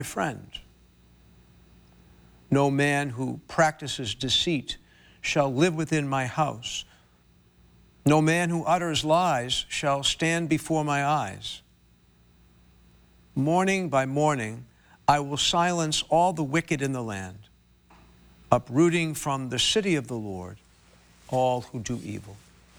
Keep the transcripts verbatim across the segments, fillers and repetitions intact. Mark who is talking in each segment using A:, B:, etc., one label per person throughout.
A: friend. No man who practices deceit shall live within my house. No man who utters lies shall stand before my eyes. Morning by morning, I will silence all the wicked in the land, uprooting from the city of the Lord all who do evil.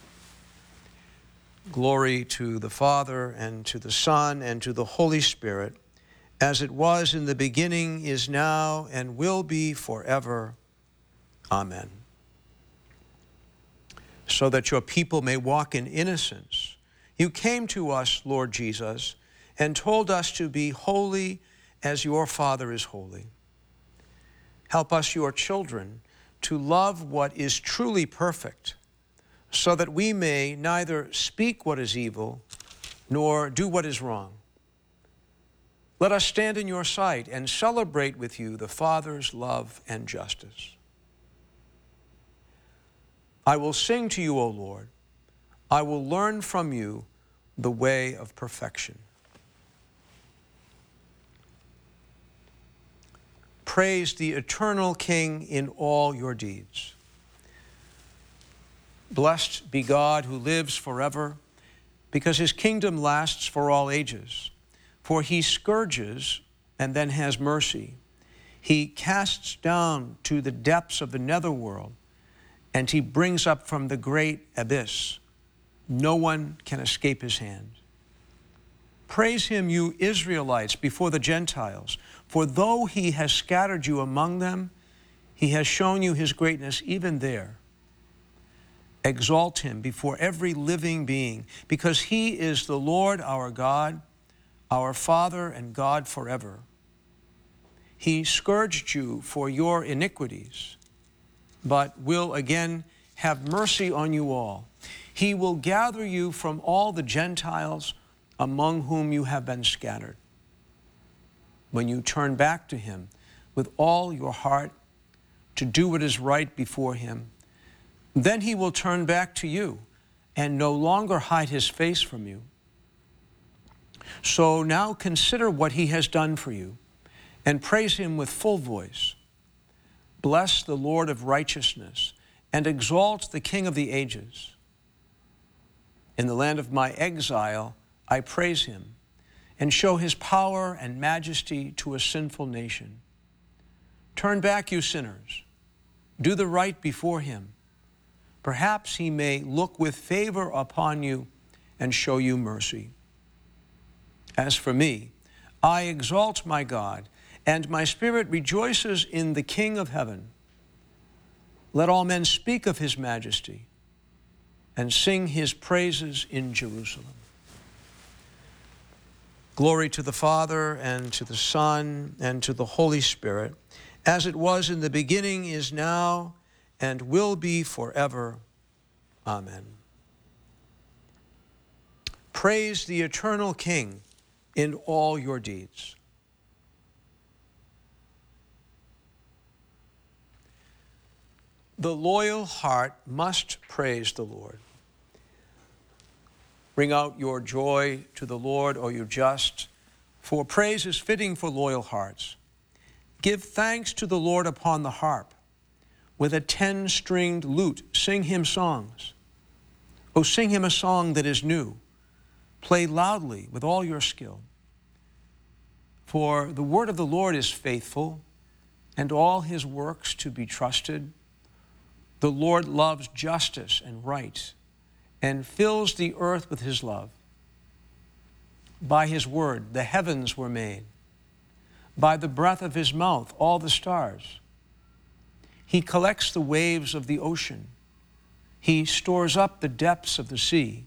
A: Glory to the Father, and to the Son, and to the Holy Spirit, as it was in the beginning, is now, and will be forever. Amen. So that your people may walk in innocence, you came to us, Lord Jesus, and told us to be holy as your Father is holy. Help us, your children, to love what is truly perfect, so that we may neither speak what is evil nor do what is wrong. Let us stand in your sight and celebrate with you the Father's love and justice. I will sing to you, O Lord. I will learn from you the way of perfection. Praise the eternal King in all your deeds. Blessed be God who lives forever, because his kingdom lasts for all ages. For he scourges and then has mercy. He casts down to the depths of the netherworld, and he brings up from the great abyss. No one can escape his hand. Praise him, you Israelites, before the Gentiles, for though he has scattered you among them, he has shown you his greatness even there. Exalt him before every living being, because he is the Lord our God, our Father and God forever. He scourged you for your iniquities, but will again have mercy on you all. He will gather you from all the Gentiles among whom you have been scattered. When you turn back to him with all your heart to do what is right before him, then he will turn back to you and no longer hide his face from you. So now consider what he has done for you and praise him with full voice. Bless the Lord of righteousness and exalt the King of the ages. In the land of my exile, I praise him and show his power and majesty to a sinful nation. Turn back, you sinners. Do the right before him. Perhaps he may look with favor upon you and show you mercy. As for me, I exalt my God, and my spirit rejoices in the King of heaven. Let all men speak of his majesty and sing his praises in Jerusalem. Glory to the Father, and to the Son, and to the Holy Spirit, as it was in the beginning, is now, and will be forever. Amen. Praise the eternal King in all your deeds. The loyal heart must praise the Lord. Bring out your joy to the Lord, O you just, for praise is fitting for loyal hearts. Give thanks to the Lord upon the harp. With a ten-stringed lute, sing him songs. O sing him a song that is new. Play loudly with all your skill. For the word of the Lord is faithful, and all his works to be trusted. The Lord loves justice and right, and fills the earth with his love. By his word the heavens were made. By the breath of his mouth all the stars. He collects the waves of the ocean. He stores up the depths of the sea.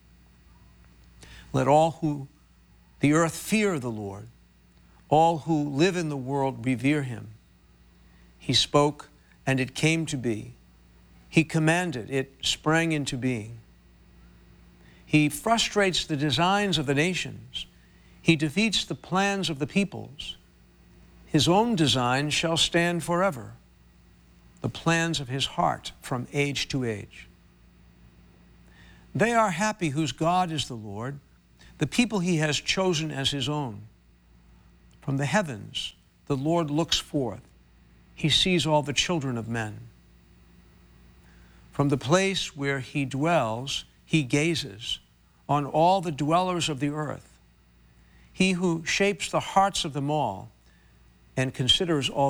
A: Let all who the earth fear the Lord. All who live in the world revere him. He spoke, and it came to be. He commanded, it sprang into being. He frustrates the designs of the nations. He defeats the plans of the peoples. His own design shall stand forever, the plans of his heart from age to age. They are happy whose God is the Lord, the people he has chosen as his own. From the heavens, the Lord looks forth. He sees all the children of men. From the place where he dwells, he gazes on all the dwellers of the earth. He who shapes the hearts of them all and considers all